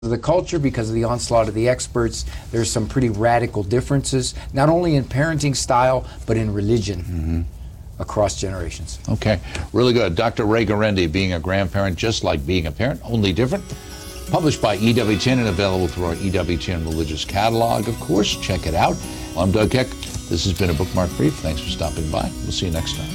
the culture, because of the onslaught of the experts, there's some pretty radical differences, not only in parenting style, but in religion across generations. Okay, really good. Dr. Ray Guarendi, Being a Grandparent, Just Like Being a Parent, Only Different. Published by EWTN and available through our EWTN Religious Catalog, of course. Check it out. I'm Doug Keck. This has been a Bookmark Brief. Thanks for stopping by. We'll see you next time.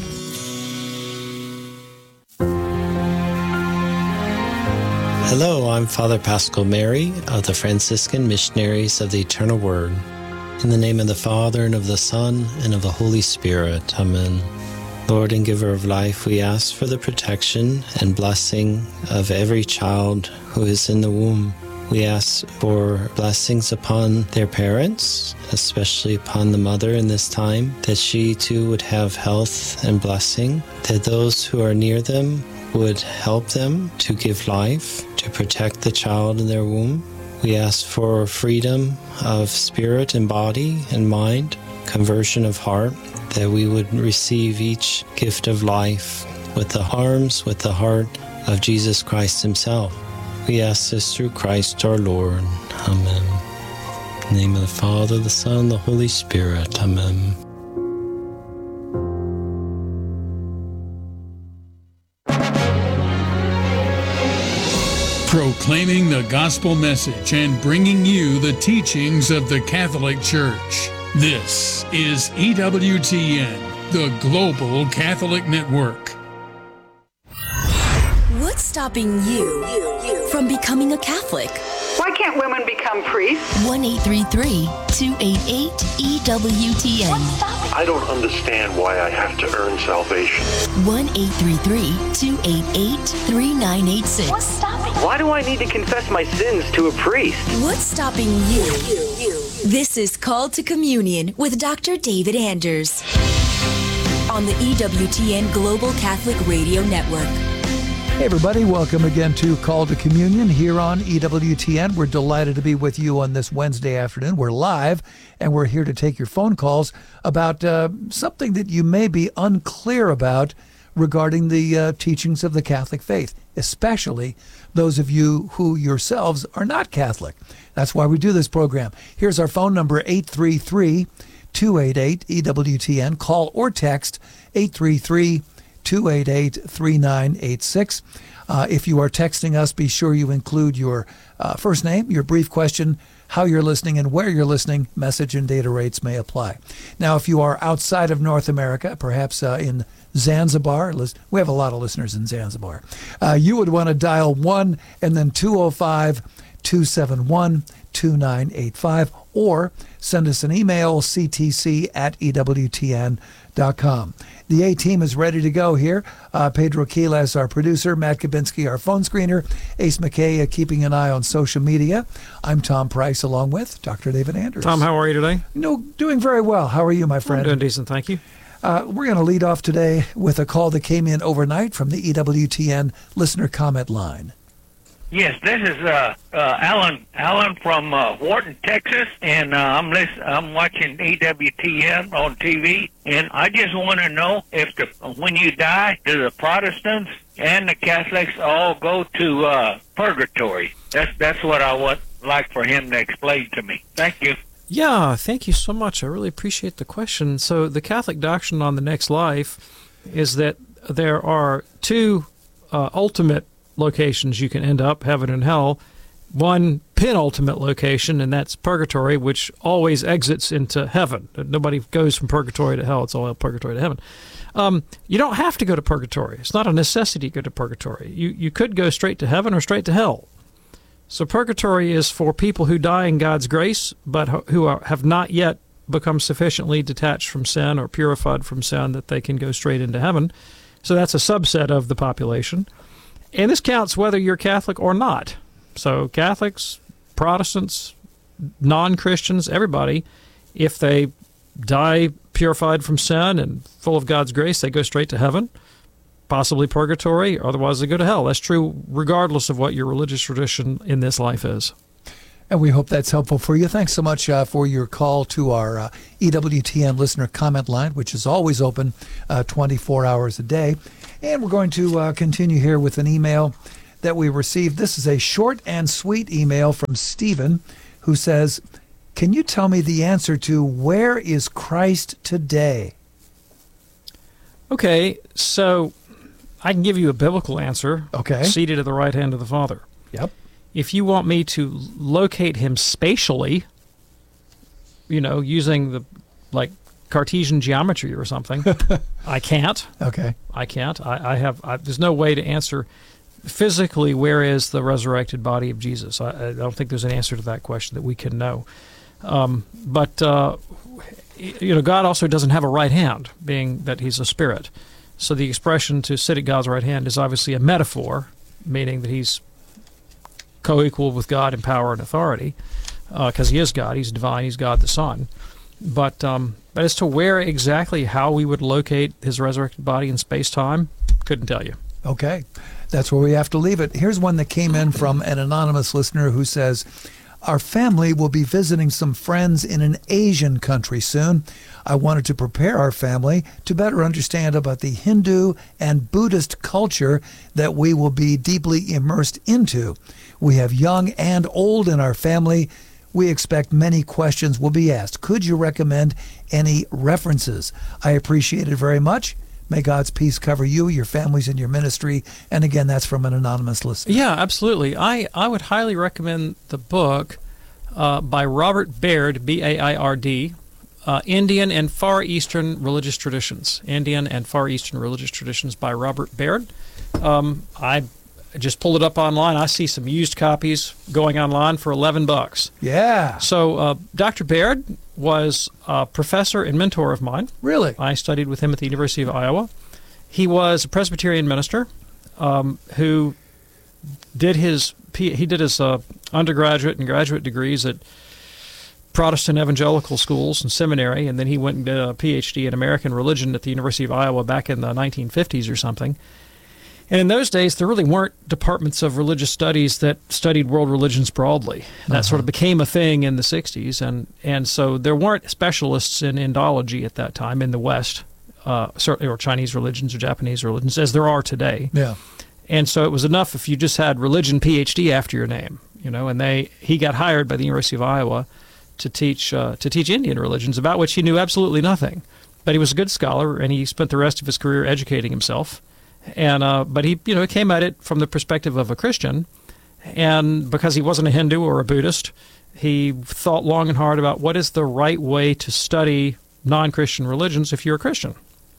Hello, I'm Father Pascal Mary of the Franciscan Missionaries of the Eternal Word. In the name of the Father, and of the Son, and of the Holy Spirit. Amen. Lord and Giver of life, we ask for the protection and blessing of every child who is in the womb. We ask for blessings upon their parents, especially upon the mother in this time, that she too would have health and blessing, that those who are near them would help them to give life, to protect the child in their womb. We ask for freedom of spirit and body and mind, conversion of heart, that we would receive each gift of life with the arms, with the heart of Jesus Christ himself. We ask this through Christ our Lord. Amen. In the name of the Father, the Son, and the Holy Spirit. Amen. Proclaiming the gospel message and bringing you the teachings of the Catholic Church. This is EWTN, the Global Catholic Network. What's stopping you from becoming a Catholic? Why can't women become priests? 1-833-288-EWTN. I don't understand why I have to earn salvation. 1-833-288-3986. What's stopping? Why do I need to confess my sins to a priest? What's stopping you? This is Called to Communion with Dr. David Anders on the EWTN Global Catholic Radio Network. Hey everybody, welcome again to Call to Communion here on EWTN. We're delighted to be with you on this Wednesday afternoon. We're live, and we're here to take your phone calls about something that you may be unclear about regarding the teachings of the Catholic faith, especially those of you who yourselves are not Catholic. That's why we do this program. Here's our phone number, 833-288-EWTN. Call or text 833-288-3986. If you are texting us, be sure you include your first name, your brief question, how you're listening, and where you're listening. Message and data rates may apply. Now, if you are outside of North America, perhaps in Zanzibar, we have a lot of listeners in Zanzibar, you would want to dial 1 and then 205-271-2985, or send us an email, ctc@ewtn.com. The A-team is ready to go here. Pedro Quiles, our producer, Matt Kabinski, our phone screener, Ace McKay, keeping an eye on social media. I'm Tom Price, along with Dr. David Anders. Tom, how are you today? No, doing very well. How are you, my friend? I'm doing decent, thank you. We're going to lead off today with a call that came in overnight from the EWTN listener comment line. Yes, this is Alan from Wharton, Texas, and I'm watching EWTN on TV, and I just want to know if when you die, do the Protestants and the Catholics all go to purgatory? That's what I would like for him to explain to me. Thank you. Yeah, thank you so much. I really appreciate the question. So the Catholic doctrine on the next life is that there are two ultimate locations you can end up, heaven and hell. One penultimate location, and that's purgatory, which always exits into heaven. Nobody goes from purgatory to hell. It's all purgatory to heaven. You don't have to go to purgatory. It's not a necessity to go to purgatory. You could go straight to heaven or straight to hell. So purgatory is for people who die in God's grace, but who have not yet become sufficiently detached from sin or purified from sin that they can go straight into heaven. So that's a subset of the population. And this counts whether you're Catholic or not. So Catholics, Protestants, non-Christians, everybody, if they die purified from sin and full of God's grace, they go straight to heaven, possibly purgatory, otherwise they go to hell. That's true regardless of what your religious tradition in this life is. And we hope that's helpful for you. Thanks so much for your call to our EWTN listener comment line, which is always open 24 hours a day. And we're going to continue here with an email that we received. This is a short and sweet email from Stephen, who says, can you tell me the answer to where is Christ today? Okay, so I can give you a biblical answer. Okay. Seated at the right hand of the Father. Yep. If you want me to locate him spatially, using the Cartesian geometry or something, I can't. Okay. I can't. There's no way to answer physically where is the resurrected body of Jesus. I don't think there's an answer to that question that we can know. But God also doesn't have a right hand, being that he's a spirit. So the expression to sit at God's right hand is obviously a metaphor, meaning that he's co-equal with God in power and authority, because he is God, he's divine, he's God the Son. But as to where exactly, how we would locate his resurrected body in space-time, couldn't tell you. Okay. That's where we have to leave it. Here's one that came in from an anonymous listener who says, our family will be visiting some friends in an Asian country soon. I wanted to prepare our family to better understand about the Hindu and Buddhist culture that we will be deeply immersed into. We have young and old in our family. We expect many questions will be asked. Could you recommend any references? I appreciate it very much. May God's peace cover you, your families, and your ministry. And again, that's from an anonymous listener. Yeah, absolutely. I would highly recommend the book by Robert Baird, B-A-I-R-D, Indian and Far Eastern Religious Traditions. Indian and Far Eastern Religious Traditions by Robert Baird. I just pulled it up online. I see some used copies going online for $11. Yeah. So Dr. Baird was a professor and mentor of mine. Really? I studied with him at the University of Iowa. He was a Presbyterian minister who did his undergraduate and graduate degrees at Protestant evangelical schools and seminary, and then he went and did a PhD in American religion at the University of Iowa back in the 1950s or something. And in those days, there really weren't departments of religious studies that studied world religions broadly. That sort of became a thing in the 60s, and so there weren't specialists in Indology at that time in the West, certainly, or Chinese religions or Japanese religions, as there are today. Yeah. And so it was enough if you just had religion PhD after your name, and he got hired by the University of Iowa to teach Indian religions, about which he knew absolutely nothing. But he was a good scholar, and he spent the rest of his career educating himself. And but he came at it from the perspective of a Christian, and because he wasn't a Hindu or a Buddhist, he thought long and hard about what is the right way to study non-Christian religions if you're a Christian.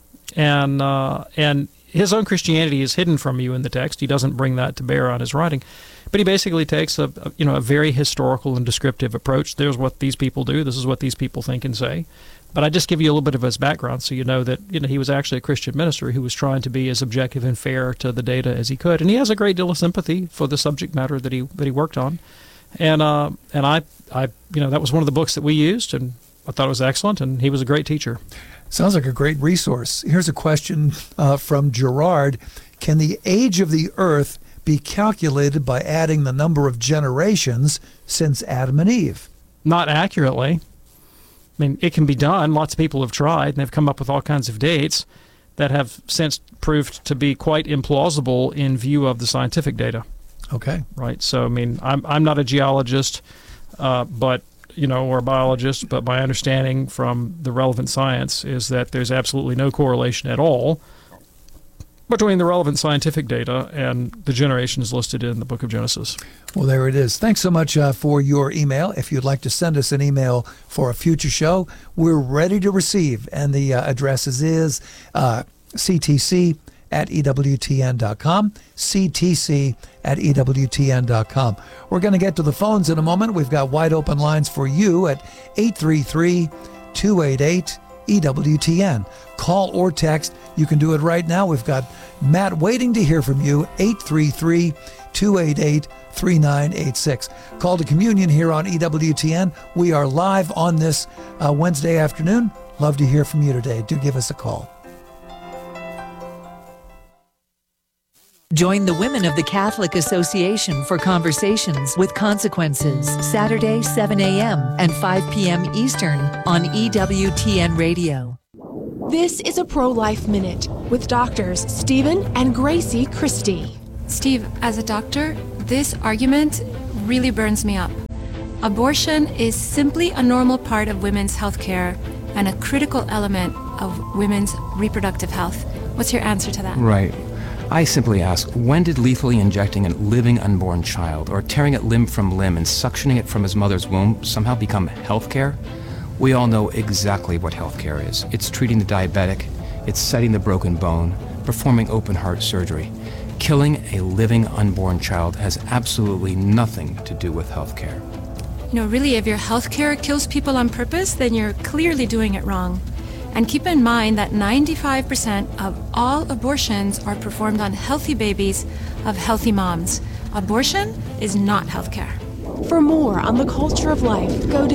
And his own Christianity is hidden from you in the text. He doesn't bring that to bear on his writing, but he basically takes a very historical and descriptive approach. There's what these people do. This is what these people think and say. But I just give you a little bit of his background so you know that he was actually a Christian minister who was trying to be as objective and fair to the data as he could, and he has a great deal of sympathy for the subject matter that he worked on, and I that was one of the books that we used, and I thought it was excellent, and he was a great teacher. Sounds like a great resource. Here's a question from Gerard: can the age of the Earth be calculated by adding the number of generations since Adam and Eve? Not accurately. I mean, it can be done. Lots of people have tried, and they've come up with all kinds of dates that have since proved to be quite implausible in view of the scientific data. Okay. Right. So, I mean, I'm not a geologist, but or a biologist, but my understanding from the relevant science is that there's absolutely no correlation at all between the relevant scientific data and the generations listed in the book of Genesis. Well, there it is. Thanks so much for your email. If you'd like to send us an email for a future show, we're ready to receive. And the address is ctc@ewtn.com, ctc@ewtn.com. We're going to get to the phones in a moment. We've got wide open lines for you at 833-288-EWTN. Call or text. You can do it right now. We've got Matt waiting to hear from you, 833-288-3986. Call to communion here on EWTN. We are live on this Wednesday afternoon. Love to hear from you today. Do give us a call. Join the Women of the Catholic Association for Conversations with Consequences, Saturday, 7 a.m. and 5 p.m. Eastern on EWTN Radio. This is a Pro-Life Minute with doctors Stephen and Gracie Christie. Steve, as a doctor, this argument really burns me up. Abortion is simply a normal part of women's health care and a critical element of women's reproductive health. What's your answer to that? Right. I simply ask, when did lethally injecting a living unborn child or tearing it limb from limb and suctioning it from his mother's womb somehow become health care? We all know exactly what health care is. It's treating the diabetic, it's setting the broken bone, performing open heart surgery. Killing a living unborn child has absolutely nothing to do with health care. Really, if your health care kills people on purpose, then you're clearly doing it wrong. And keep in mind that 95% of all abortions are performed on healthy babies of healthy moms. Abortion is not health care. For more on the culture of life, go to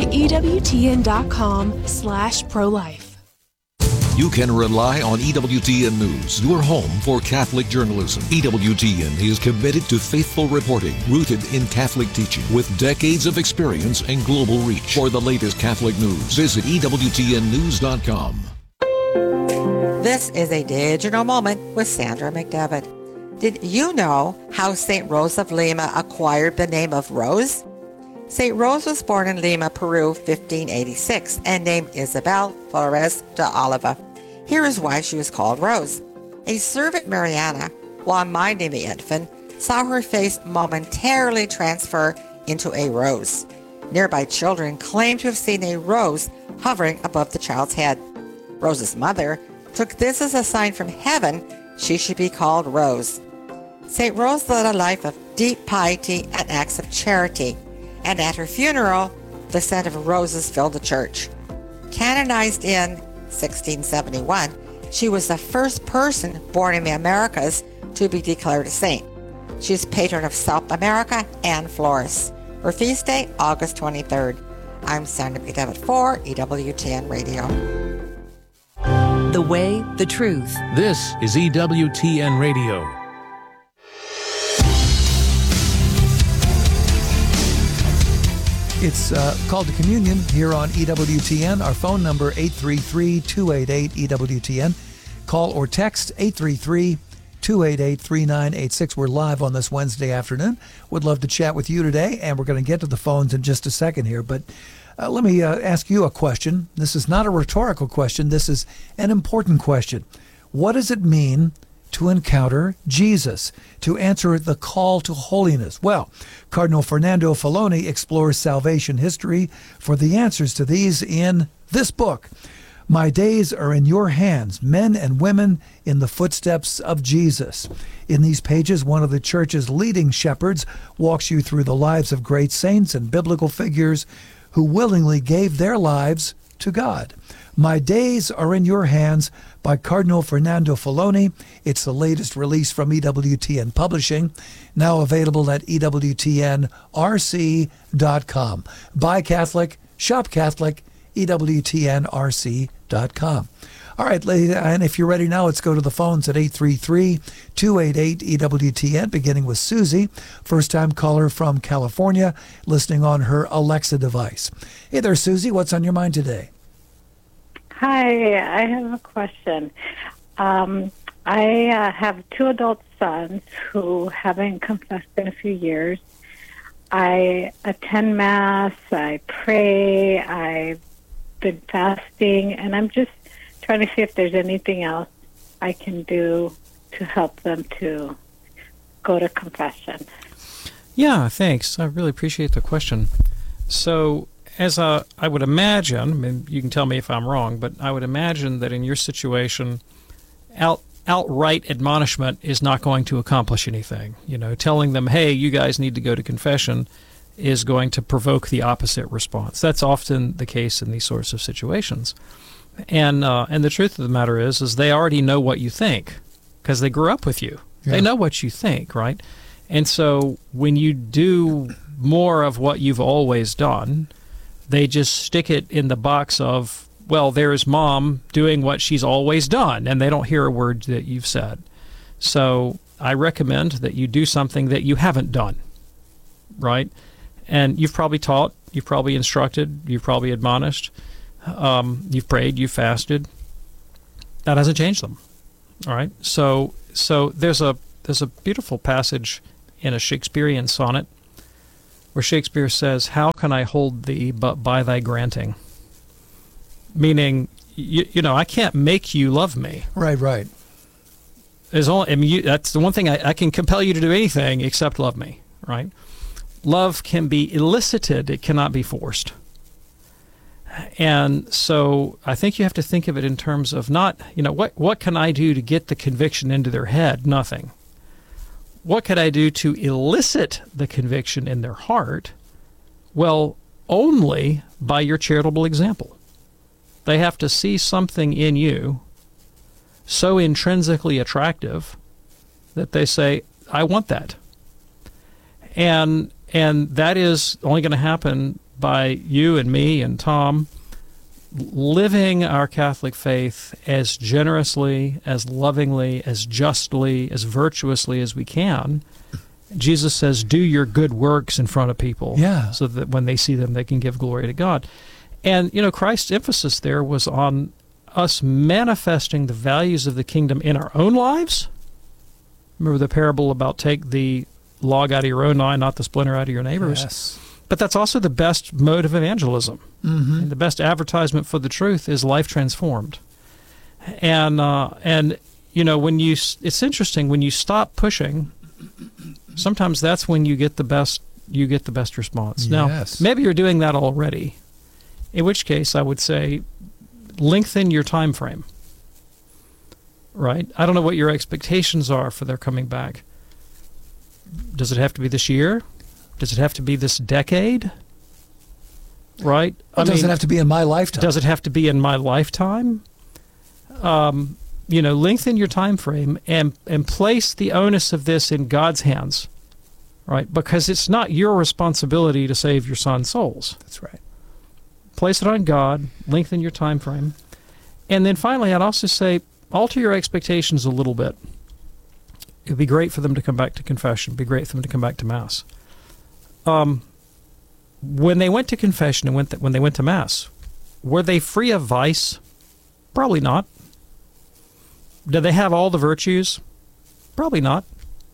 EWTN.com/pro-life. You can rely on EWTN News, your home for Catholic journalism. EWTN is committed to faithful reporting, rooted in Catholic teaching, with decades of experience and global reach. For the latest Catholic news, visit EWTNnews.com. This is a digital moment with Sandra McDevitt. Did you know how St. Rose of Lima acquired the name of Rose? St. Rose was born in Lima, Peru, 1586, and named Isabel Flores de Oliva. Here is why she was called Rose. A servant, Mariana, while minding the infant, saw her face momentarily transfer into a rose. Nearby children claimed to have seen a rose hovering above the child's head. Rose's mother took this as a sign from heaven she should be called Rose. St. Rose led a life of deep piety and acts of charity, and at her funeral, the scent of roses filled the church. Canonized in 1671, she was the first person born in the Americas to be declared a saint. She is patron of South America and Flores. Her feast day, August 23rd. I'm Sandra McDevitt for EWTN Radio. The way, the truth. This is EWTN Radio. It's called to communion here on EWTN. Our phone number, 833-288-EWTN. Call or text 833-288-3986. We're live on this Wednesday afternoon. Would love to chat with you today, and we're going to get to the phones in just a second here. But let me ask you a question. This is not a rhetorical question. This is an important question. What does it mean to encounter Jesus, to answer the call to holiness? Well, Cardinal Fernando Filoni explores salvation history for the answers to these in this book, My Days Are in Your Hands, Men and Women in the Footsteps of Jesus. In these pages, one of the church's leading shepherds walks you through the lives of great saints and biblical figures who willingly gave their lives to God. My Days Are in Your Hands by Cardinal Fernando Filoni. It's the latest release from EWTN Publishing, now available at EWTNRC.com. Buy Catholic, shop Catholic, EWTNRC.com. All right, and if you're ready now, let's go to the phones at 833-288-EWTN, beginning with Susie, first-time caller from California, listening on her Alexa device. Hey there, Susie. What's on your mind today? Hi, I have a question. I have two adult sons who haven't confessed in a few years. I attend Mass, I pray, I've been fasting, and I'm just trying to see if there's anything else I can do to help them to go to confession. Yeah, thanks. I really appreciate the question. So, as I would imagine, I mean, you can tell me if I'm wrong, but I would imagine that in your situation, outright admonishment is not going to accomplish anything. You know, telling them, hey, you guys need to go to confession is going to provoke the opposite response. That's often the case in these sorts of situations. And the truth of the matter is they already know what you think because they grew up with you. Yeah. They know what you think, right? And so when you do more of what you've always done, they just stick it in the box of, well, there's mom doing what she's always done, and they don't hear a word that you've said. So I recommend that you do something that you haven't done, right? And you've probably taught, you've probably instructed, you've probably admonished, you've prayed, you've fasted. That hasn't changed them, all right? So there's a there's a beautiful passage in a Shakespearean sonnet where Shakespeare says, "How can I hold thee but by thy granting?" Meaning, I can't make you love me. Right. That's the one thing I can compel you to do anything except love me, right? Love can be elicited; it cannot be forced. And so I think you have to think of it in terms of not, what can I do to get the conviction into their head? Nothing. What could I do to elicit the conviction in their heart? Well, only by your charitable example. They have to see something in you so intrinsically attractive that they say, I want that. And that is only going to happen by you and me and Tom living our Catholic faith as generously, as lovingly, as justly, as virtuously as we can. Jesus says, do your good works in front of people, so that when they see them, they can give glory to God. And, Christ's emphasis there was on us manifesting the values of the kingdom in our own lives. Remember the parable about take the log out of your own eye, not the splinter out of your neighbor's. Yes. But that's also the best mode of evangelism. Mm-hmm. And the best advertisement for the truth is life transformed. And it's interesting when you stop pushing, sometimes that's when you get the best response. Yes. Now, maybe you're doing that already, in which case I would say lengthen your time frame. Right? I don't know what your expectations are for their coming back. Does it have to be this year? Does it have to be this decade? Right? Does it have to be in my lifetime? Does it have to be in my lifetime? Lengthen your time frame and place the onus of this in God's hands, right? Because it's not your responsibility to save your son's souls. That's right. Place it on God, lengthen your time frame. And then finally, I'd also say alter your expectations a little bit. It would be great for them to come back to confession. It would be great for them to come back to Mass. When they went to confession and when they went to Mass, were they free of vice? Probably not. Did they have all the virtues? Probably not.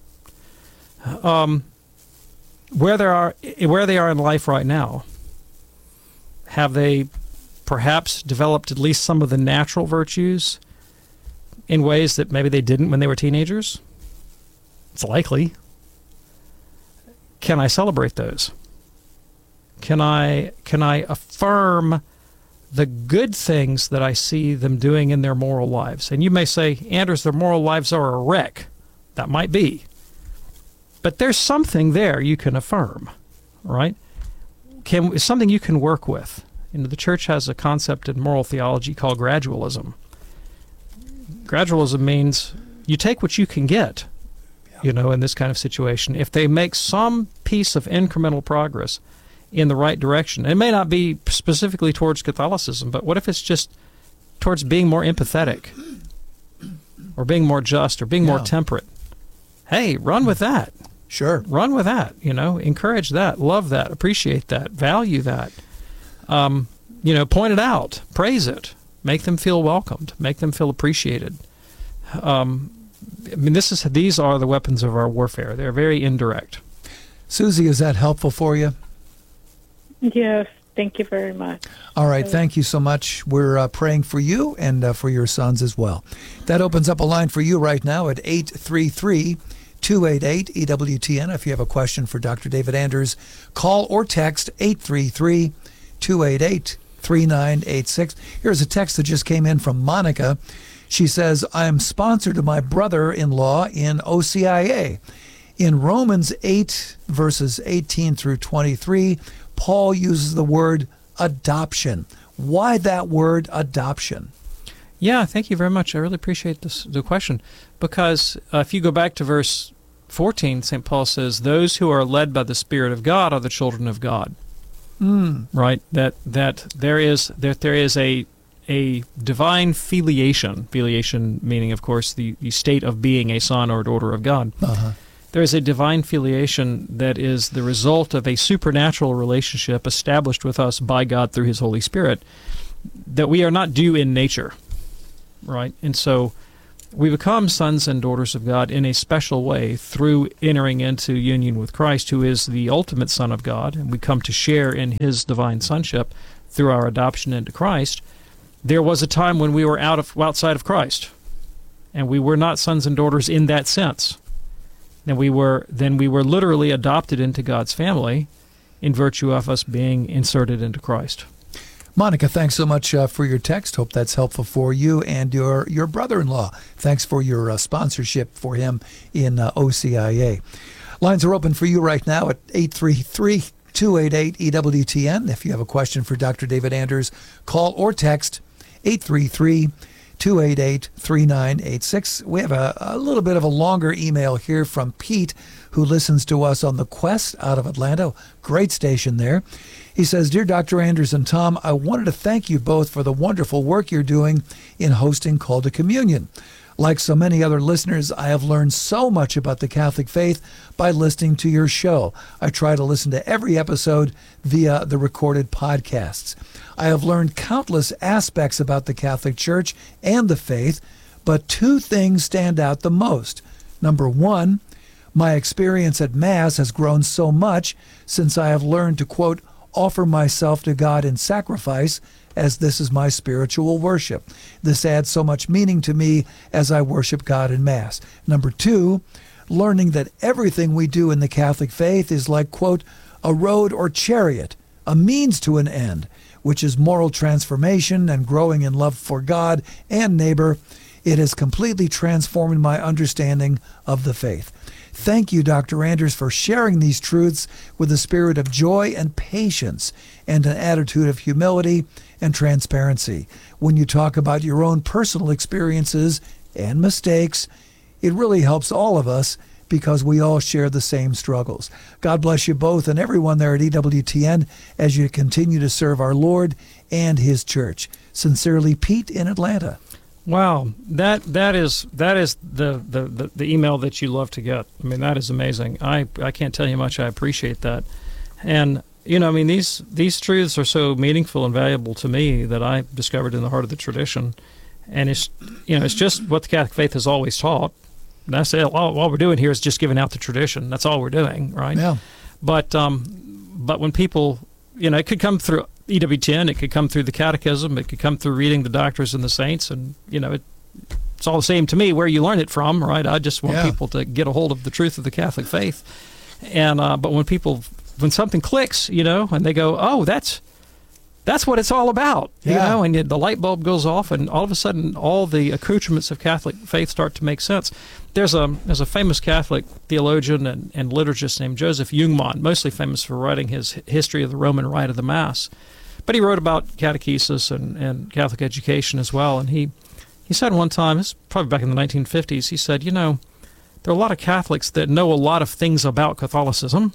Where they are in life right now, have they perhaps developed at least some of the natural virtues in ways that maybe they didn't when they were teenagers? It's likely. Can I celebrate those? Can I affirm the good things that I see them doing in their moral lives? And you may say, Anders, their moral lives are a wreck. That might be. But there's something there you can affirm, right? It's something you can work with. The Church has a concept in moral theology called gradualism. Gradualism means you take what you can get, in this kind of situation. If they make some piece of incremental progress in the right direction, it may not be specifically towards Catholicism, but what if it's just towards being more empathetic or being more just or being more temperate? Hey, run with that. Sure. Run with that, encourage that, love that, appreciate that, value that. Point it out, praise it, make them feel welcomed, make them feel appreciated. These are the weapons of our warfare. They're very indirect. Susie, is that helpful for you? Yes, thank you very much. All right, thank you so much. We're praying for you and for your sons as well. That opens up a line for you right now at 833-288-EWTN. If you have a question for Dr. David Anders, call or text 833-288-3986. Here's a text that just came in from Monica. She says, I'm sponsored to my brother-in-law in OCIA. In Romans 8, verses 18 through 23, Paul uses the word adoption. Why that word adoption? Yeah, thank you very much. I really appreciate the question. Because if you go back to verse 14, St. Paul says, those who are led by the Spirit of God are the children of God. Right? That there is a divine filiation meaning, of course, the state of being a son or daughter of God. Uh-huh. There is a divine filiation that is the result of a supernatural relationship established with us by God through His Holy Spirit that we are not due in nature, right? And so we become sons and daughters of God in a special way through entering into union with Christ, who is the ultimate Son of God, and we come to share in his divine sonship through our adoption into Christ. There was a time when we were outside of Christ, and we were not sons and daughters in that sense. And we were literally adopted into God's family in virtue of us being inserted into Christ. Monica, thanks so much for your text. Hope that's helpful for you and your brother-in-law. Thanks for your sponsorship for him in OCIA. Lines are open for you right now at 833-288-EWTN. If you have a question for Dr. David Anders, call or text 833-288-3986. We have a little bit of a longer email here from Pete, who listens to us on the Quest out of Atlanta. Great station there. He says, Dear Dr. Anders and Tom, I wanted to thank you both for the wonderful work you're doing in hosting Call to Communion. Like so many other listeners, I have learned so much about the Catholic faith by listening to your show. I try to listen to every episode via the recorded podcasts. I have learned countless aspects about the Catholic Church and the faith, but two things stand out the most. Number one, my experience at Mass has grown so much since I have learned to, quote, offer myself to God in sacrifice, as this is my spiritual worship. This adds so much meaning to me as I worship God in Mass. Number two, learning that everything we do in the Catholic faith is like, quote, a road or chariot, a means to an end, which is moral transformation and growing in love for God and neighbor. It has completely transformed my understanding of the faith. Thank you, Dr. Anders, for sharing these truths with a spirit of joy and patience and an attitude of humility and transparency. When you talk about your own personal experiences and mistakes, it really helps all of us because we all share the same struggles. God bless you both and everyone there at EWTN as you continue to serve our Lord and His Church. Sincerely, Pete in Atlanta. Wow, that is the email that you love to get. I mean, that is amazing. I can't tell you how much I appreciate that. And you know, I mean, these truths are so meaningful and valuable to me that I discovered in the heart of the tradition. And it's just what the Catholic faith has always taught. And that's it. All we're doing here is just giving out the tradition. That's all we're doing, right? Yeah. But when people, it could come through EWTN, it could come through the Catechism, it could come through reading the Doctors and the Saints, and it's all the same to me where you learn it from, right? I just want people to get a hold of the truth of the Catholic faith. And but when something clicks, and they go, oh, that's what it's all about, and the light bulb goes off, and all of a sudden, all the accoutrements of Catholic faith start to make sense. There's a famous Catholic theologian and liturgist named Joseph Jungmann, mostly famous for writing his History of the Roman Rite of the Mass, but he wrote about catechesis and Catholic education as well. And he said one time, this is probably back in the 1950s, he said, there are a lot of Catholics that know a lot of things about Catholicism.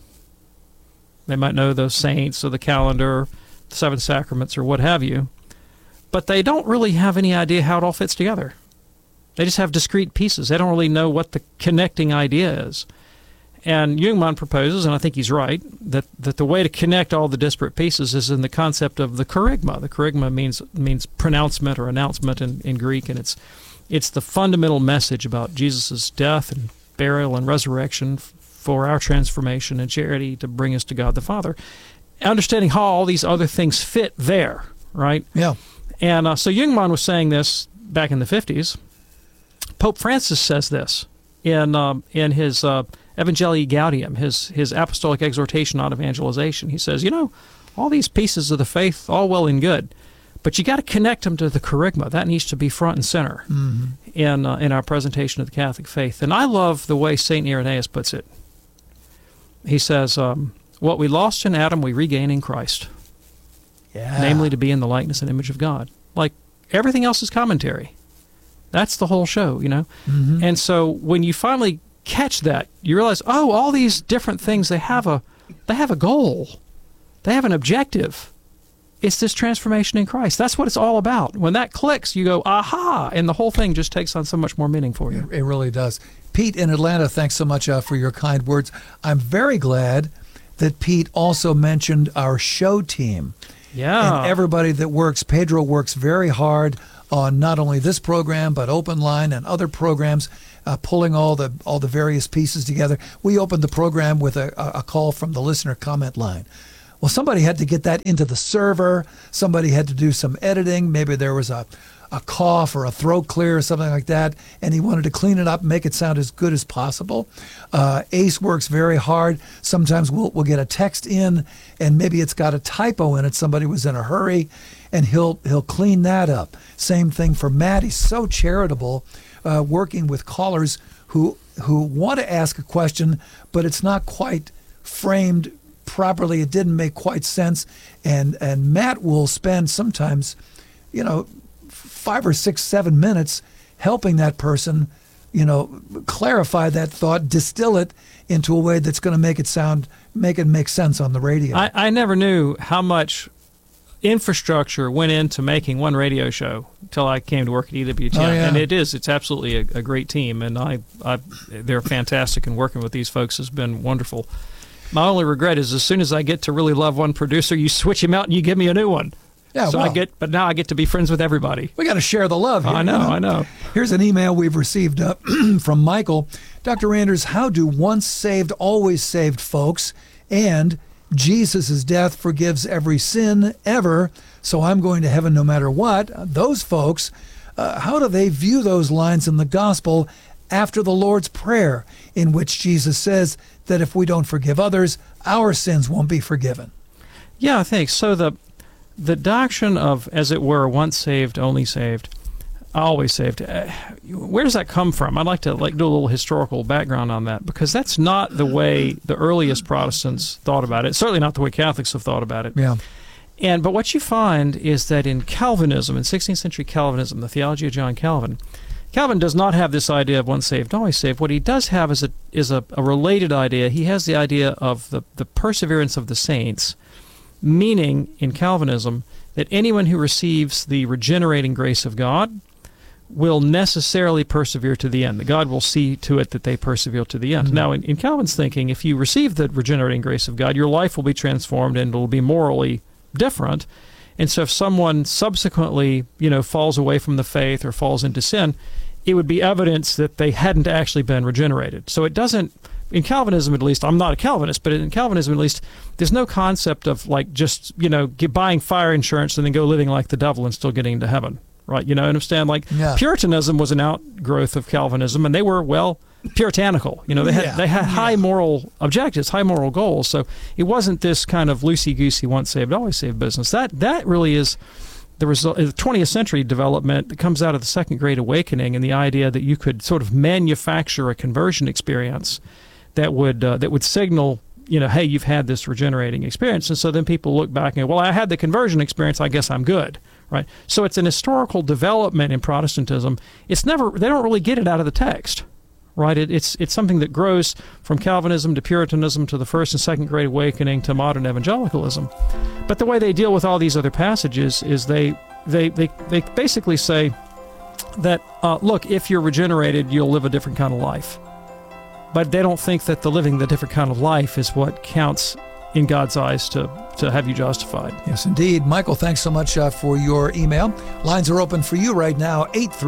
They might know the saints or the calendar, the seven sacraments or what have you, but they don't really have any idea how it all fits together. They just have discrete pieces. They don't really know what the connecting idea is. And Jungmann proposes, and I think he's right, that the way to connect all the disparate pieces is in the concept of the kerygma. The kerygma means pronouncement or announcement in Greek, and it's the fundamental message about Jesus' death and burial and resurrection for our transformation and charity to bring us to God the Father. Understanding how all these other things fit there, right? Yeah. And so Jungmann was saying this back in the 50s. Pope Francis says this in his Evangelii Gaudium, his apostolic exhortation on evangelization. He says, all these pieces of the faith, all well and good, but you got to connect them to the kerygma. That needs to be front and center in our presentation of the Catholic faith. And I love the way St. Irenaeus puts it. He says, what we lost in Adam, we regain in Christ. Yeah. Namely, to be in the likeness and image of God. Like, everything else is commentary. That's the whole show, Mm-hmm. And so when you finally catch that, you realize, oh, all these different things, they have a goal. They have an objective. It's this transformation in Christ. That's what it's all about. When that clicks, you go, aha, and the whole thing just takes on so much more meaning for you. It really does. Pete in Atlanta, thanks so much for your kind words. I'm very glad that Pete also mentioned our show team. Yeah. And everybody that works. Pedro works very hard on not only this program but Open Line and other programs, pulling all the various pieces together. We opened the program with a call from the listener comment line. Well, somebody had to get that into the server. Somebody had to do some editing. Maybe there was a cough or a throat clear or something like that, and he wanted to clean it up and make it sound as good as possible. Ace works very hard. Sometimes we'll get a text in, and maybe it's got a typo in it. Somebody was in a hurry, and he'll clean that up. Same thing for Matt. He's so charitable, working with callers who want to ask a question, but it's not quite framed properly. It didn't make quite sense, and Matt will spend sometimes, 5 or 6, 7 minutes helping that person, clarify that thought, distill it into a way that's going to make it make sense on the radio. I never knew how much infrastructure went into making one radio show until I came to work at EWTN. Oh, yeah. And it's absolutely a great team, and they're fantastic, and working with these folks has been wonderful. My only regret is as soon as I get to really love one producer, you switch him out and you give me a new one. Yeah, so but now I get to be friends with everybody. We got to share the love here. I know. Here's an email we've received from Michael. Dr. Anders, how do once saved, always saved folks and Jesus' death forgives every sin ever, so I'm going to heaven no matter what, those folks, how do they view those lines in the gospel after the Lord's Prayer, in which Jesus says that if we don't forgive others, our sins won't be forgiven? Yeah, I think so. The doctrine of, as it were, once saved, only saved, always saved, where does that come from? I'd like to do a little historical background on that, because that's not the way the earliest Protestants thought about it. Certainly not the way Catholics have thought about it. Yeah. But what you find is that in Calvinism, in 16th century Calvinism, the theology of John Calvin, Calvin does not have this idea of once saved, always saved. What he does have is a related idea. He has the idea of the perseverance of the saints, meaning in Calvinism that anyone who receives the regenerating grace of God will necessarily persevere to the end. That God will see to it that they persevere to the end. Mm-hmm. Now, in Calvin's thinking, if you receive the regenerating grace of God, your life will be transformed and it will be morally different. And so if someone subsequently, falls away from the faith or falls into sin, it would be evidence that they hadn't actually been regenerated. So it doesn't, in Calvinism at least, I'm not a Calvinist, but in Calvinism at least, there's no concept of just, buying fire insurance and then go living like the devil and still getting into heaven, right? Understand? Puritanism was an outgrowth of Calvinism, and they were, puritanical. They had high moral objectives, high moral goals. So it wasn't this kind of loosey-goosey, once saved, always saved business. That really is the result of the 20th century development that comes out of the Second Great Awakening, and the idea that you could sort of manufacture a conversion experience that would signal, hey, you've had this regenerating experience. And so then people look back and go, I had the conversion experience, I guess I'm good, right? So it's an historical development in Protestantism. They don't really get it out of the text, right? It's something that grows from Calvinism to Puritanism to the First and Second Great Awakening to modern evangelicalism. But the way they deal with all these other passages is they basically say that, look, if you're regenerated, you'll live a different kind of life. But they don't think that the living the different kind of life is what counts in God's eyes to have you justified. Yes, indeed. Michael, thanks so much for your email. Lines are open for you right now,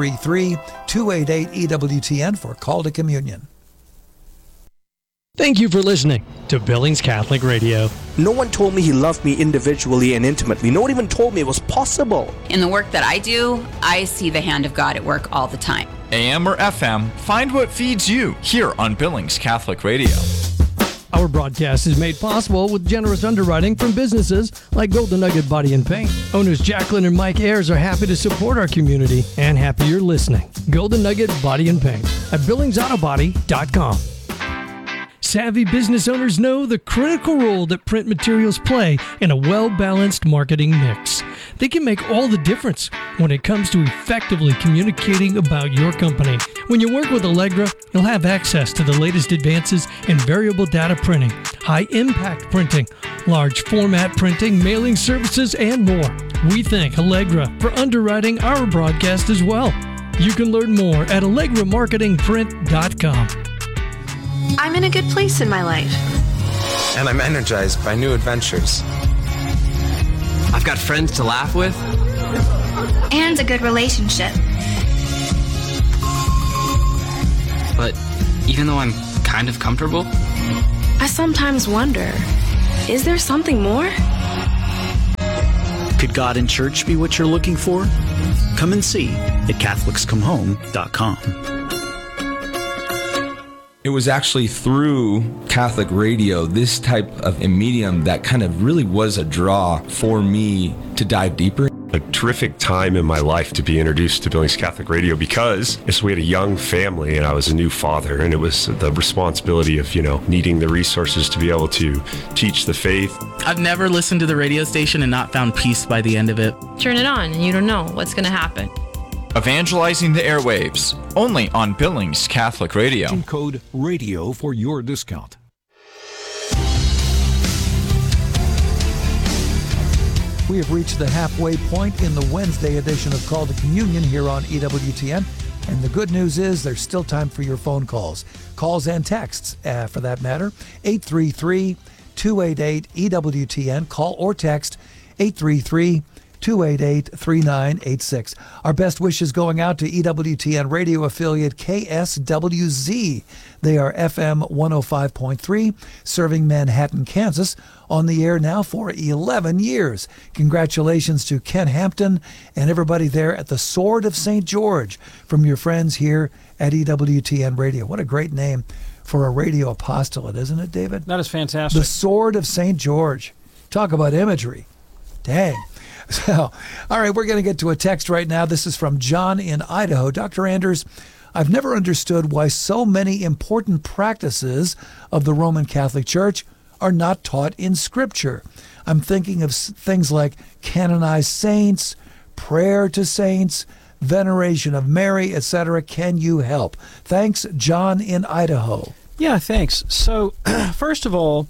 833-288-EWTN for Call to Communion. Thank you for listening to Billings Catholic Radio. No one told me he loved me individually and intimately. No one even told me it was possible. In the work that I do, I see the hand of God at work all the time. AM or FM, find what feeds you here on Billings Catholic Radio. Our broadcast is made possible with generous underwriting from businesses like Golden Nugget Body and Paint. Owners Jacqueline and Mike Ayers are happy to support our community and happy you're listening. Golden Nugget Body and Paint at BillingsAutoBody.com. Savvy business owners know the critical role that print materials play in a well-balanced marketing mix. They can make all the difference when it comes to effectively communicating about your company. When you work with Allegra, you'll have access to the latest advances in variable data printing, high-impact printing, large format printing, mailing services, and more. We thank Allegra for underwriting our broadcast as well. You can learn more at AllegraMarketingPrint.com. I'm in a good place in my life. And I'm energized by new adventures. I've got friends to laugh with and a good relationship. But even though I'm kind of comfortable, I sometimes wonder, is there something more? Could God in church be what you're looking for? Come and see at CatholicsComeHome.com. It was actually through Catholic radio, this type of a medium, that kind of really was a draw for me to dive deeper. A terrific time in my life to be introduced to Billings Catholic Radio because we had a young family and I was a new father, and it was the responsibility of, needing the resources to be able to teach the faith. I've never listened to the radio station and not found peace by the end of it. Turn it on and you don't know what's going to happen. Evangelizing the airwaves, only on Billings Catholic Radio. Code RADIO for your discount. We have reached the halfway point in the Wednesday edition of Call to Communion here on EWTN. And the good news is there's still time for your phone calls. Calls and texts, for that matter. 833-288-EWTN. Call or text 833-288-3986. Our best wishes going out to EWTN radio affiliate KSWZ. They are FM 105.3, serving Manhattan, Kansas, on the air now for 11 years. Congratulations to Ken Hampton and everybody there at the Sword of St. George from your friends here at EWTN Radio. What a great name for a radio apostolate, isn't it, David? That is fantastic. The Sword of St. George. Talk about imagery. Dang. So, all right, we're going to get to a text right now. This is from John in Idaho. Dr. Anders, I've never understood why so many important practices of the Roman Catholic Church are not taught in Scripture. I'm thinking of things like canonized saints, prayer to saints, veneration of Mary, etc. Can you help? Thanks, John in Idaho. Yeah, thanks. So, first of all,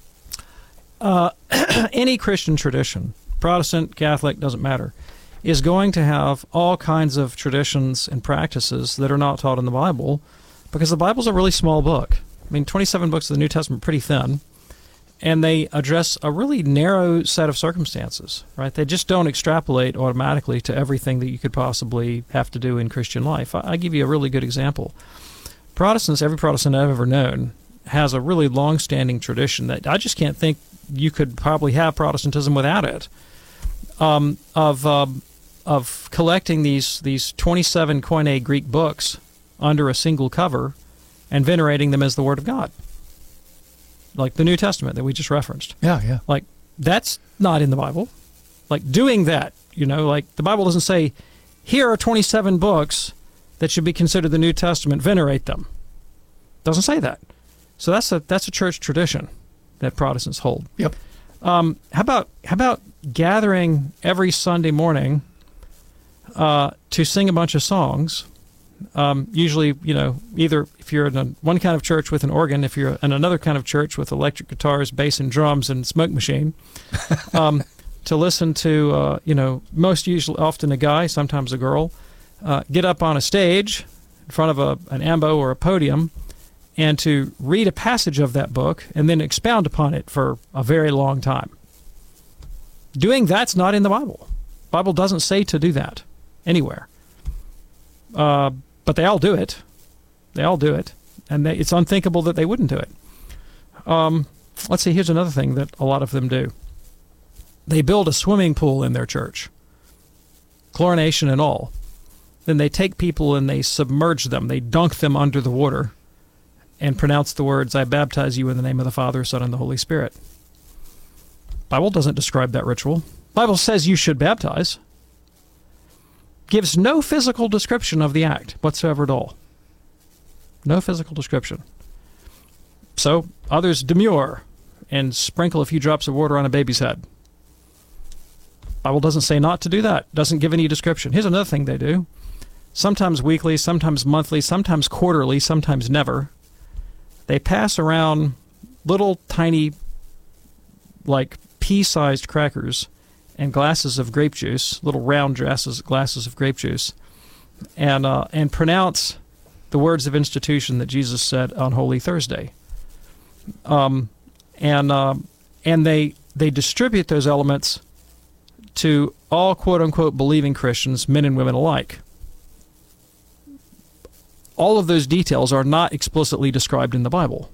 any Christian tradition, Protestant, Catholic, doesn't matter, is going to have all kinds of traditions and practices that are not taught in the Bible, because the Bible's a really small book. I mean, 27 books of the New Testament are pretty thin, and they address a really narrow set of circumstances, right? They just don't extrapolate automatically to everything that you could possibly have to do in Christian life. I give you a really good example. Protestants, every Protestant I've ever known, has a really long-standing tradition that I just can't think you could probably have Protestantism without it, of collecting these 27 Koine Greek books under a single cover and venerating them as the Word of God, like the New Testament that we just referenced. Yeah. Like, that's not in the Bible. Like, doing that, like the Bible doesn't say, here are 27 books that should be considered the New Testament, venerate them. Doesn't say that. So that's a church tradition that Protestants hold. Yep. How about gathering every Sunday morning to sing a bunch of songs? Usually, either if you're in one kind of church with an organ, if you're in another kind of church with electric guitars, bass and drums and smoke machine, to listen to, often a guy, sometimes a girl, get up on a stage in front of an ambo or a podium and to read a passage of that book and then expound upon it for a very long time. Doing that's not in the Bible. The Bible doesn't say to do that anywhere. But they all do it. They all do it. And it's unthinkable that they wouldn't do it. Let's see, here's another thing that a lot of them do. They build a swimming pool in their church, chlorination and all. Then they take people and they submerge them. They dunk them under the water and pronounce the words, I baptize you in the name of the Father, Son, and the Holy Spirit. Bible doesn't describe that ritual. Bible says you should baptize. Gives no physical description of the act whatsoever at all. No physical description. So others demur and sprinkle a few drops of water on a baby's head. Bible doesn't say not to do that. Doesn't give any description. Here's another thing they do. Sometimes weekly, sometimes monthly, sometimes quarterly, sometimes never. They pass around little tiny, like pea-sized crackers and glasses of grape juice, little round glasses of grape juice, and pronounce the words of institution that Jesus said on Holy Thursday. And they distribute those elements to all quote-unquote believing Christians, men and women alike. All of those details are not explicitly described in the Bible.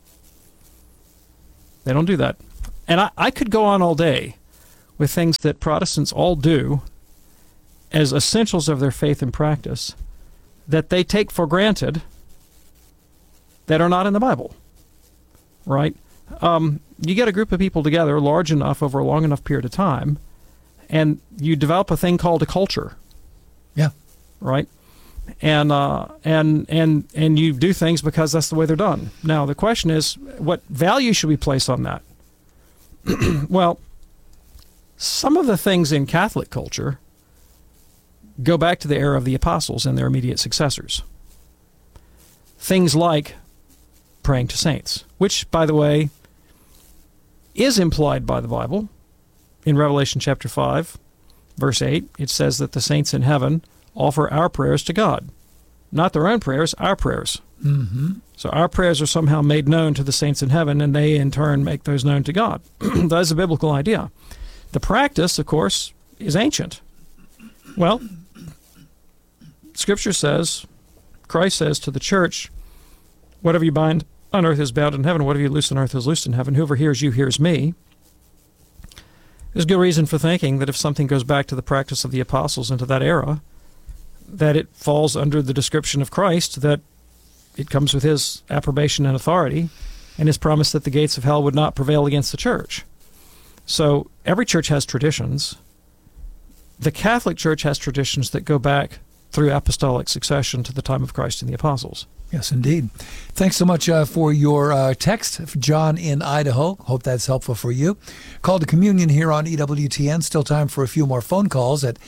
They don't do that. And I could go on all day with things that Protestants all do as essentials of their faith and practice that they take for granted that are not in the Bible, right? You get a group of people together large enough over a long enough period of time, and you develop a thing called a culture. Yeah. Right? And you do things because that's the way they're done. Now, the question is, what value should we place on that? Well, some of the things in Catholic culture go back to the era of the apostles and their immediate successors. Things like praying to saints, which, by the way, is implied by the Bible. In Revelation chapter 5, verse 8, it says that the saints in heaven offer our prayers to God. Not their own prayers, our prayers. Mm-hmm. So our prayers are somehow made known to the saints in heaven, and they in turn make those known to God. That is a biblical idea. The practice, of course, is ancient. Well, Scripture says, Christ says to the church, whatever you bind on earth is bound in heaven, whatever you loose on earth is loosed in heaven. Whoever hears you hears me. There's good reason for thinking that if something goes back to the practice of the apostles into that era, that it falls under the description of Christ, that it comes with his approbation and authority, and his promise that the gates of hell would not prevail against the church. So every church has traditions. The Catholic Church has traditions that go back through apostolic succession to the time of Christ and the apostles. Yes, indeed. Thanks so much for your text, John in Idaho. Hope that's helpful for you. Call to communion here on EWTN. Still time for a few more phone calls at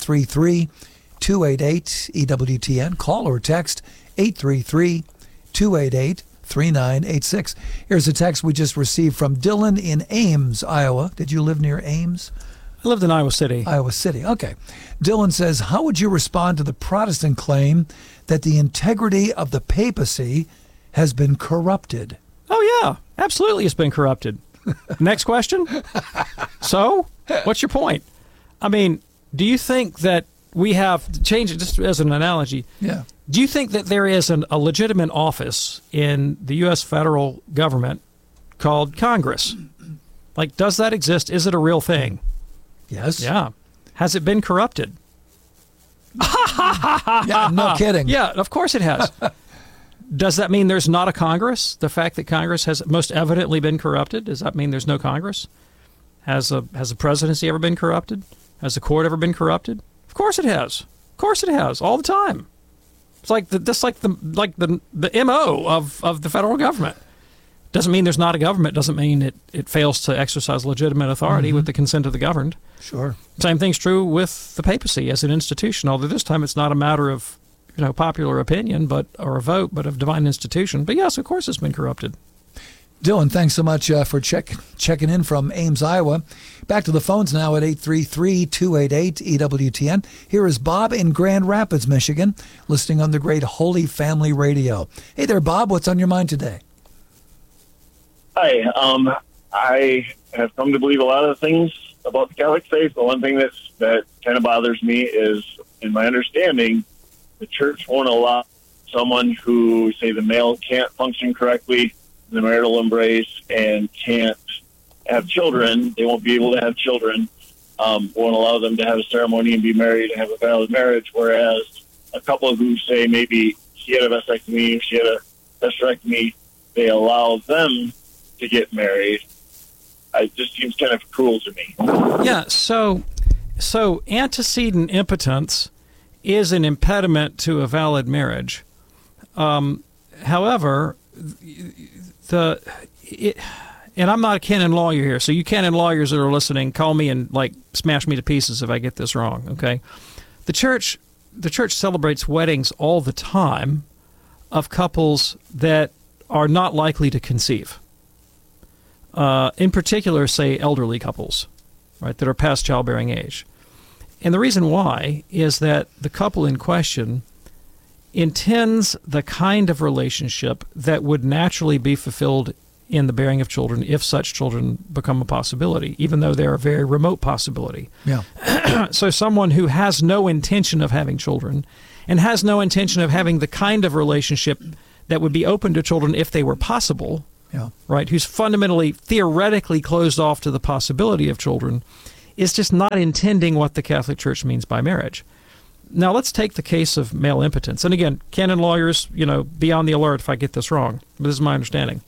833-288-EWTN. Call or text 833-288-3986. Here's a text we just received from Dylan in Ames, Iowa. Did you live near Ames? I lived in Iowa City. Iowa City, okay. Dylan says, how would you respond to the Protestant claim that the integrity of the papacy has been corrupted? Oh, yeah, absolutely it's been corrupted. Next question. So, what's your point? I mean, do you think that we have, change it just as an analogy, yeah. Do you think that there is a legitimate office in the U.S. federal government called Congress? Like, does that exist? Is it a real thing? Yes. Yeah. Has it been corrupted? Yeah, no kidding. Yeah, of course it has. Does that mean there's not a Congress? The fact that Congress has most evidently been corrupted, does that mean there's no Congress? Has a presidency ever been corrupted? Has the court ever been corrupted? Of course it has. Of course it has, all the time. It's like the MO of the federal government. Doesn't mean there's not a government. Doesn't mean it fails to exercise legitimate authority with the consent of the governed. Sure. Same thing's true with the papacy as an institution, although this time it's not a matter of popular opinion or a vote, but of divine institution. But yes, of course it's been corrupted. Dylan, thanks so much for checking in from Ames, Iowa. Back to the phones now at 833-288-EWTN. Here is Bob in Grand Rapids, Michigan, listening on the great Holy Family Radio. Hey there, Bob. What's on your mind today? Hi. I have come to believe a lot of things about the Catholic faith. The one thing that kind of bothers me is, in my understanding, the church won't allow someone who, say, the male can't function correctly in the marital embrace and can't have children. They won't be able to have children. Won't allow them to have a ceremony and be married and have a valid marriage, whereas a couple who say maybe she had a vasectomy or she had a hysterectomy, they allow them to get married. It just seems kind of cruel to me. Yeah, so antecedent impotence is an impediment to a valid marriage. However, and I'm not a canon lawyer here, so you canon lawyers that are listening, call me and smash me to pieces if I get this wrong. Okay, the church celebrates weddings all the time of couples that are not likely to conceive. In particular, say elderly couples, right, that are past childbearing age. And the reason why is that the couple in question intends the kind of relationship that would naturally be fulfilled in the bearing of children if such children become a possibility, even though they're a very remote possibility. Yeah. So someone who has no intention of having children and has no intention of having the kind of relationship that would be open to children if they were possible, yeah, right, who's fundamentally, theoretically closed off to the possibility of children, is just not intending what the Catholic Church means by marriage. Now, let's take the case of male impotence. And again, canon lawyers, be on the alert if I get this wrong, but this is my understanding.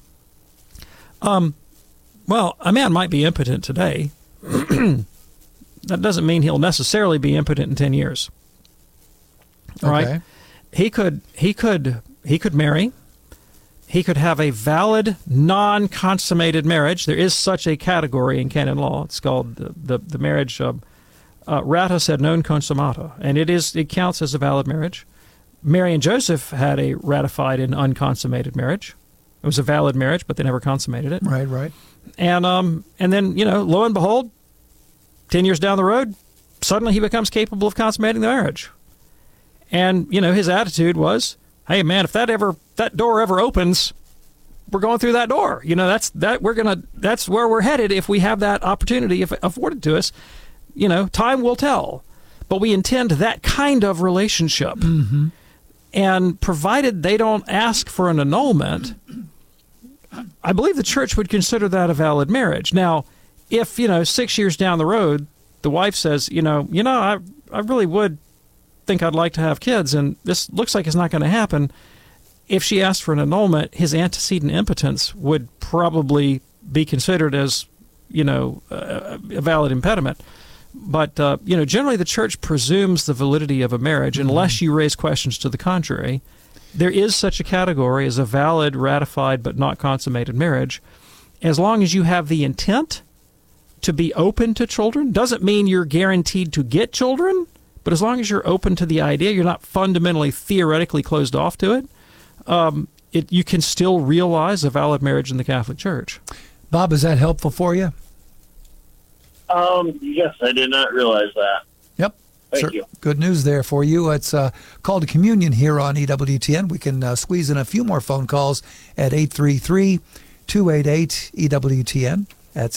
Well, a man might be impotent today. That doesn't mean he'll necessarily be impotent in 10 years. All right? He could marry. He could have a valid, non-consummated marriage. There is such a category in canon law. It's called the marriage rata sed non consumata, and it counts as a valid marriage. Mary and Joseph had a ratified and unconsummated marriage. It was a valid marriage, but they never consummated it. Right. And then, lo and behold, 10 years down the road, suddenly he becomes capable of consummating the marriage. And, his attitude was, hey, man, if that door ever opens, we're going through that door. That's where we're headed if we have that opportunity if afforded to us. Time will tell. But we intend that kind of relationship. Mm-hmm. And provided they don't ask for an annulment, I believe the church would consider that a valid marriage. Now, if, 6 years down the road, the wife says, I really would think I'd like to have kids, and this looks like it's not going to happen. If she asked for an annulment, his antecedent impotence would probably be considered as, a valid impediment. But, generally the church presumes the validity of a marriage unless you raise questions to the contrary. There is such a category as a valid, ratified, but not consummated marriage. As long as you have the intent to be open to children, doesn't mean you're guaranteed to get children, but as long as you're open to the idea, you're not fundamentally, theoretically closed off to it, you can still realize a valid marriage in the Catholic Church. Bob, is that helpful for you? Yes, I did not realize that. Yep. Thank you. Good news there for you. It's Call to Communion here on EWTN. We can squeeze in a few more phone calls at 833-288-EWTN. That's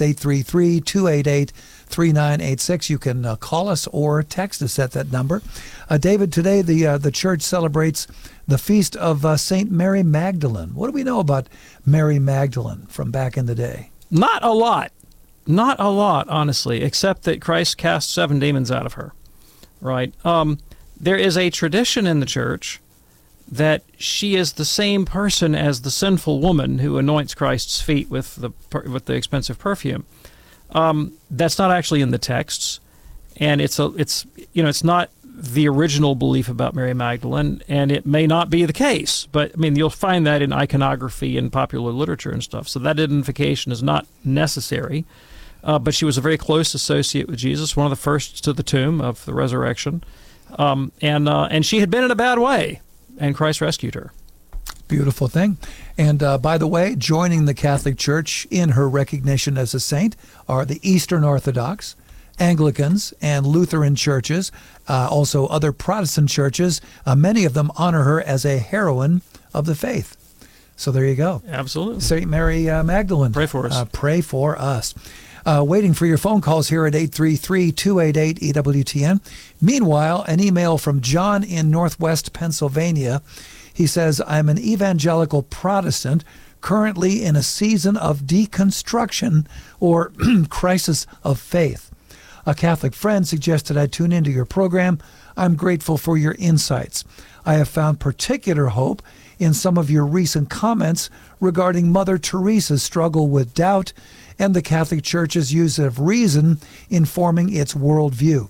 833-288-3986. You can call us or text us at that number. David, today the church celebrates the feast of St. Mary Magdalene. What do we know about Mary Magdalene from back in the day? Not a lot. Not a lot, honestly, except that Christ cast 7 demons out of her. Right? There is a tradition in the church that she is the same person as the sinful woman who anoints Christ's feet with the expensive perfume. That's not actually in the texts, and it's not the original belief about Mary Magdalene, and it may not be the case. But you'll find that in iconography and popular literature and stuff. So that identification is not necessary. But she was a very close associate with Jesus, one of the first to the tomb of the resurrection, and she had been in a bad way. And Christ rescued her. Beautiful thing. And by the way, joining the Catholic Church in her recognition as a saint are the Eastern Orthodox, Anglicans, and Lutheran churches, also other Protestant churches. Many of them honor her as a heroine of the faith. So there you go. Absolutely. St. Mary Magdalene. Pray for us. Pray for us. Waiting for your phone calls here at 833-288-EWTN. Meanwhile, an email from John in Northwest Pennsylvania. He says, I'm an evangelical Protestant currently in a season of deconstruction or crisis of faith. A Catholic friend suggested I tune into your program. I'm grateful for your insights. I have found particular hope in some of your recent comments regarding Mother Teresa's struggle with doubt and the Catholic Church's use of reason in forming its worldview.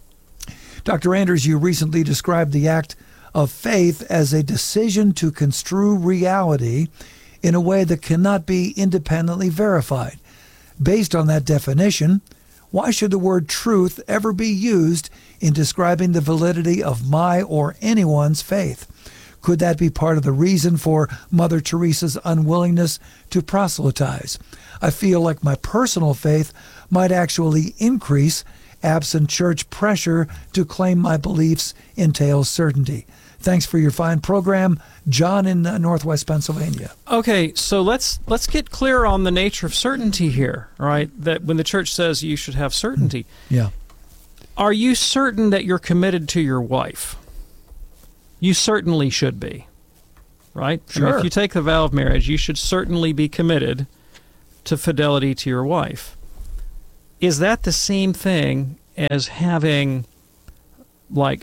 Dr. Anders, you recently described the act of faith as a decision to construe reality in a way that cannot be independently verified. Based on that definition, why should the word truth ever be used in describing the validity of my or anyone's faith? Could that be part of the reason for Mother Teresa's unwillingness to proselytize? I feel like my personal faith might actually increase absent church pressure to claim my beliefs entails certainty. Thanks for your fine program. John in Northwest Pennsylvania. Okay, so let's get clear on the nature of certainty here, right? That when the church says you should have certainty. Yeah. Are you certain that you're committed to your wife? You certainly should be, right? Sure. I mean, if you take the vow of marriage, you should certainly be committed to fidelity to your wife. Is that the same thing as having, like,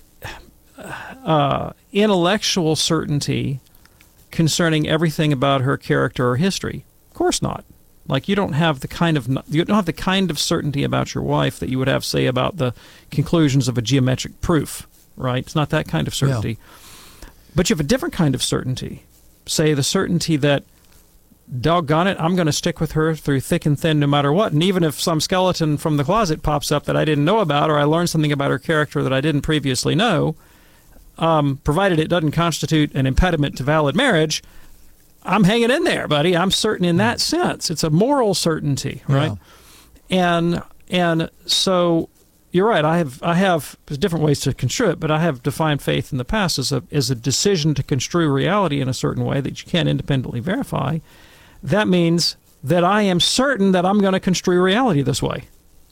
intellectual certainty concerning everything about her character or history? Of course not. Like, you don't have the kind of certainty about your wife that you would have, say, about the conclusions of a geometric proof, right? It's not that kind of certainty. Yeah. But you have a different kind of certainty. Say the certainty that, doggone it, I'm going to stick with her through thick and thin no matter what. And even if some skeleton from the closet pops up that I didn't know about, or I learned something about her character that I didn't previously know, provided it doesn't constitute an impediment to valid marriage, I'm hanging in there, buddy. I'm certain in that sense. It's a moral certainty, right? Yeah. And so you're right. I have there's different ways to construe it, but I have defined faith in the past as a decision to construe reality in a certain way that you can't independently verify. That means that I am certain that I'm going to construe reality this way.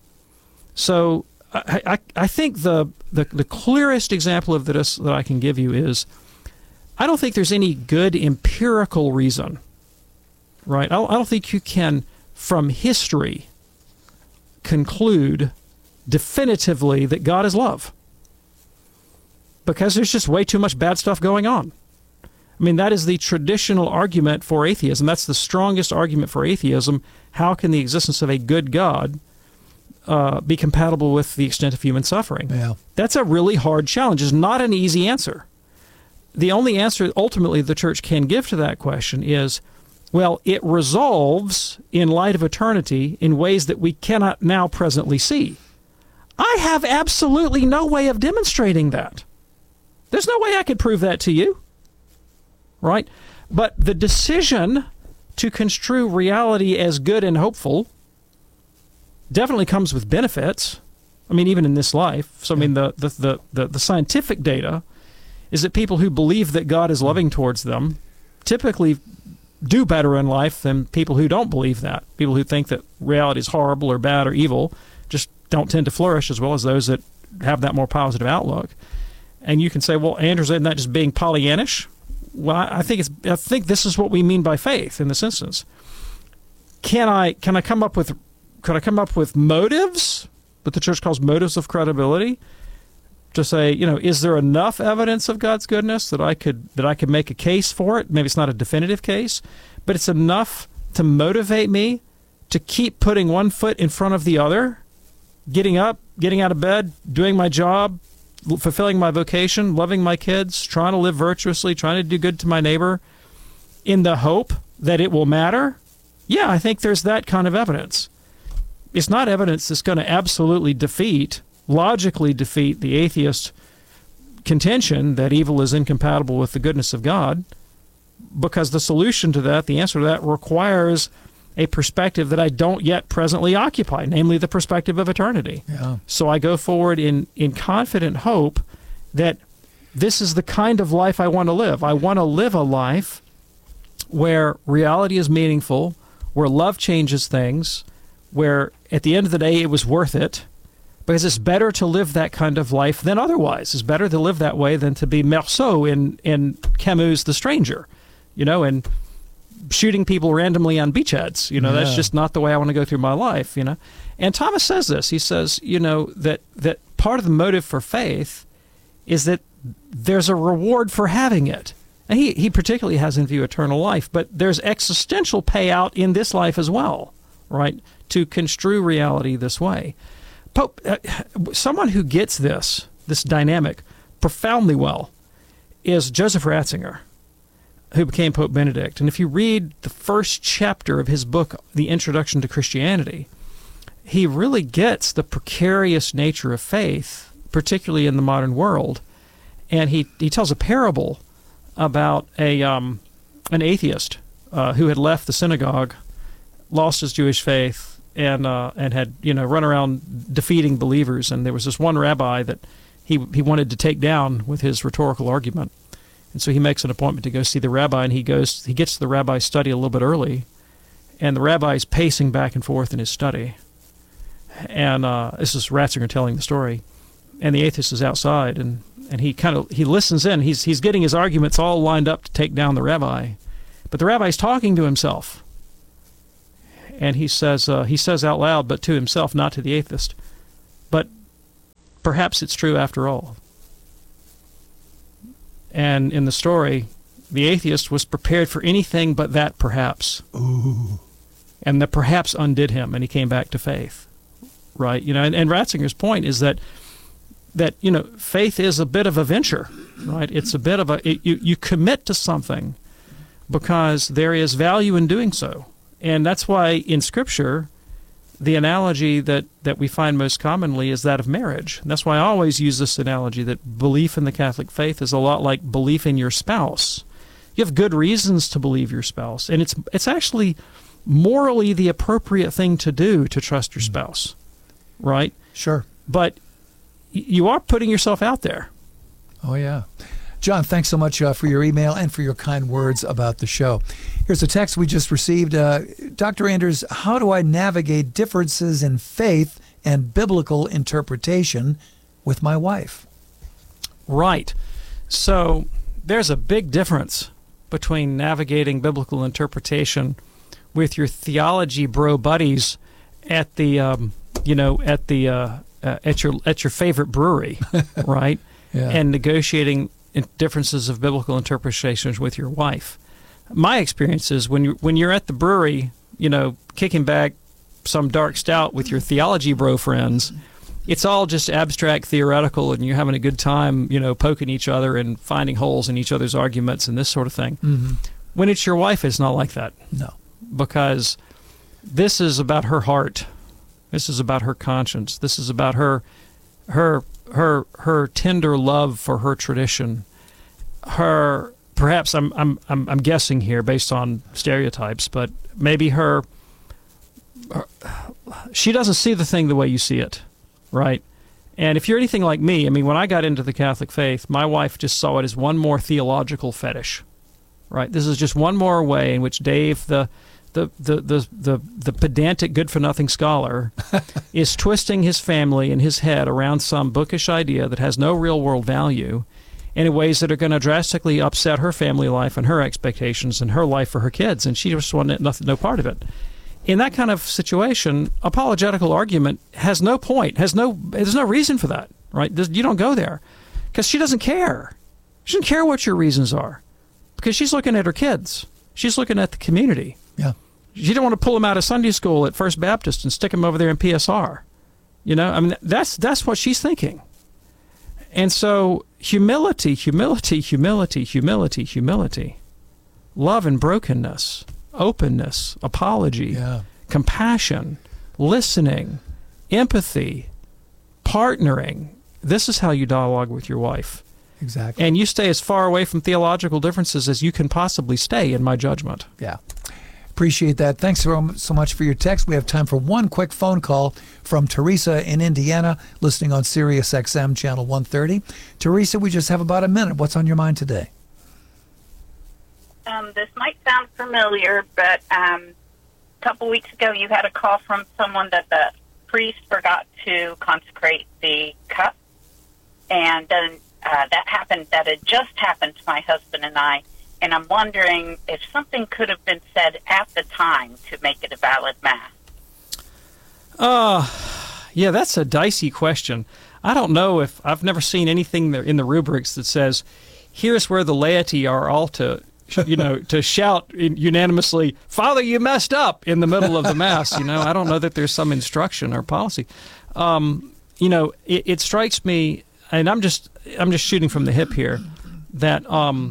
So I think the clearest example of this that I can give you is, I don't think there's any good empirical reason, right? I don't think you can, from history, conclude definitively that God is love, because there's just way too much bad stuff going on. I mean, that is the traditional argument for atheism. That's the strongest argument for atheism. How can the existence of a good God be compatible with the extent of human suffering? Yeah. That's a really hard challenge. It's not an easy answer. The only answer ultimately the church can give to that question is, well, it resolves in light of eternity in ways that we cannot now presently see. I have absolutely no way of demonstrating that. There's no way I could prove that to you, right? But the decision to construe reality as good and hopeful definitely comes with benefits. I mean, even in this life. So, I mean, the scientific data is that people who believe that God is loving towards them typically do better in life than people who don't believe that. People who think that reality is horrible or bad or evil just don't tend to flourish as well as those that have that more positive outlook. And you can say, well, Andrew, isn't that just being Pollyannish? Well, I think this is what we mean by faith in this instance. Can I come up with motives, what the church calls motives of credibility, to say, is there enough evidence of God's goodness that I could make a case for it? Maybe it's not a definitive case, but it's enough to motivate me to keep putting one foot in front of the other, getting up, getting out of bed, doing my job, fulfilling my vocation, loving my kids, trying to live virtuously, trying to do good to my neighbor, in the hope that it will matter. Yeah, I think there's that kind of evidence. It's not evidence that's going to absolutely logically defeat the atheist contention that evil is incompatible with the goodness of God, because the solution to that, the answer to that, requires a perspective that I don't yet presently occupy, namely the perspective of eternity. Yeah. So I go forward in confident hope that this is the kind of life I want to live. I want to live a life where reality is meaningful, where love changes things, where at the end of the day it was worth it, because it's better to live that kind of life than otherwise. It's better to live that way than to be Meursault in Camus' The Stranger, and shooting people randomly on beachheads. That's just not the way I want to go through my life, And Thomas says this. He says, that part of the motive for faith is that there's a reward for having it. And he particularly has in view eternal life, but there's existential payout in this life as well, right, to construe reality this way. Someone who gets this dynamic profoundly well is Joseph Ratzinger, who became Pope Benedict. And if you read the first chapter of his book, The Introduction to Christianity, he really gets the precarious nature of faith, particularly in the modern world. And he tells a parable about an atheist who had left the synagogue, lost his Jewish faith, and had run around defeating believers. And there was this one rabbi that he wanted to take down with his rhetorical argument. And so he makes an appointment to go see the rabbi, and he gets to the rabbi's study a little bit early, and the rabbi's pacing back and forth in his study. And this is Ratzinger telling the story. And the atheist is outside, and he listens in. He's getting his arguments all lined up to take down the rabbi. But the rabbi's talking to himself. And he says out loud, but to himself, not to the atheist, but perhaps it's true after all. And in the story, the atheist was prepared for anything but that perhaps. Ooh. And the perhaps undid him, and he came back to faith. Right? And Ratzinger's point is that faith is a bit of a venture, right? It's a bit of you commit to something because there is value in doing so. And that's why in Scripture, the analogy that we find most commonly is that of marriage. And that's why I always use this analogy that belief in the Catholic faith is a lot like belief in your spouse. You have good reasons to believe your spouse, and it's actually morally the appropriate thing to do to trust your spouse, right? Sure. But you are putting yourself out there. Oh, yeah. John, thanks so much for your email and for your kind words about the show. Here's a text we just received. Dr. Anders, how do I navigate differences in faith and biblical interpretation with my wife? Right. So there's a big difference between navigating biblical interpretation with your theology bro buddies at the at your favorite brewery, right? Yeah. And negotiating differences of biblical interpretations with your wife. My experience is when you're at the brewery, kicking back some dark stout with your theology bro friends, it's all just abstract theoretical, and you're having a good time, poking each other and finding holes in each other's arguments and this sort of thing. Mm-hmm. When it's your wife, it's not like that. No. Because this is about her heart. This is about her conscience. This is about her tender love for her tradition. Perhaps I'm guessing here based on stereotypes, but maybe she doesn't see the thing the way you see it, right? And if you're anything like me, when I got into the Catholic faith, my wife just saw it as one more theological fetish, right? This is just one more way in which Dave, the pedantic good-for-nothing scholar, is twisting his family and his head around some bookish idea that has no real-world value and in ways that are going to drastically upset her family life and her expectations and her life for her kids, and she just wanted no part of it. In that kind of situation, apologetical argument has no point, there's no reason for that, right? You don't go there because she doesn't care. She doesn't care what your reasons are because she's looking at her kids. She's looking at the community. Yeah. You don't want to pull them out of Sunday school at First Baptist and stick them over there in PSR. That's what she's thinking. And so humility, love and brokenness, openness, apology, compassion, listening, empathy, partnering. This is how you dialogue with your wife. Exactly. And you stay as far away from theological differences as you can possibly stay, in my judgment. Yeah. Appreciate that. Thanks so much for your text. We have time for one quick phone call from Teresa in Indiana, listening on Sirius XM Channel 130. Teresa, we just have about a minute. What's on your mind today? This might sound familiar, but a couple weeks ago you had a call from someone that the priest forgot to consecrate the cup, and then that had just happened to my husband and I. And I'm wondering if something could have been said at the time to make it a valid Mass. Yeah, that's a dicey question. I don't know if I've never seen anything there in the rubrics that says, here's where the laity are all to shout unanimously, Father, you messed up in the middle of the Mass. I don't know that there's some instruction or policy. It strikes me, and I'm just shooting from the hip here, that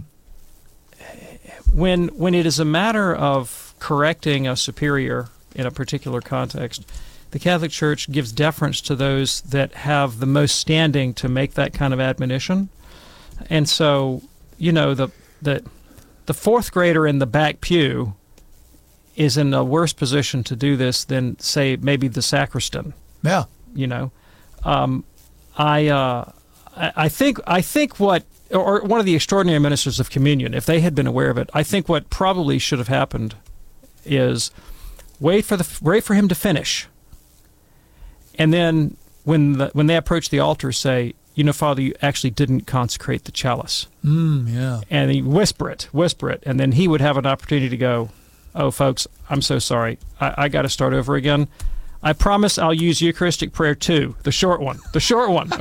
when it is a matter of correcting a superior in a particular context, the Catholic Church gives deference to those that have the most standing to make that kind of admonition. And so, the fourth grader in the back pew is in a worse position to do this than, say, maybe the sacristan. Yeah. I think what, or one of the extraordinary ministers of communion, if they had been aware of it, I think what probably should have happened is wait for him to finish, and then when they approach the altar, say, Father, you actually didn't consecrate the chalice. Yeah. And he whisper it, and then he would have an opportunity to go, oh, folks, I'm so sorry. I got to start over again. I promise I'll use Eucharistic prayer too, the short one.